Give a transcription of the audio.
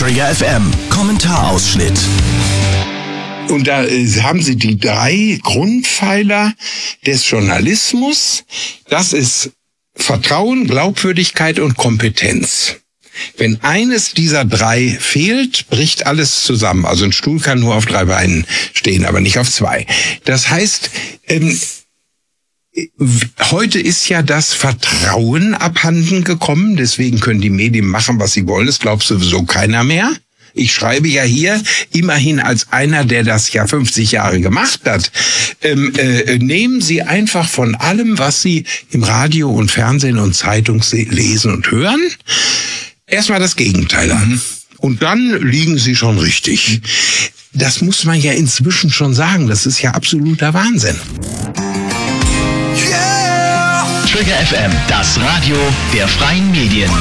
Trigger FM, Kommentarausschnitt. Und da haben Sie die 3 Grundpfeiler des Journalismus. Das ist Vertrauen, Glaubwürdigkeit und Kompetenz. Wenn eines dieser 3 fehlt, bricht alles zusammen. Also ein Stuhl kann nur auf 3 Beinen stehen, aber nicht auf 2. Das heißt, heute ist ja das Vertrauen abhanden gekommen. Deswegen können die Medien machen, was sie wollen. Das glaubt sowieso keiner mehr. Ich schreibe ja hier immerhin als einer, der das ja 50 Jahre gemacht hat. Nehmen Sie einfach von allem, was Sie im Radio und Fernsehen und Zeitung lesen und hören, erstmal das Gegenteil an. Und dann liegen Sie schon richtig. Das muss man ja inzwischen schon sagen. Das ist ja absoluter Wahnsinn. Trigger FM, das Radio der freien Medien.